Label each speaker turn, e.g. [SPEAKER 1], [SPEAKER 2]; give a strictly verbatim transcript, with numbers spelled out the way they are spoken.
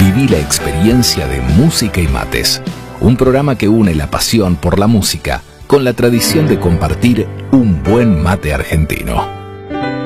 [SPEAKER 1] Viví la experiencia de Música y Mates, un programa que une la pasión por la música con la tradición de compartir un buen mate argentino.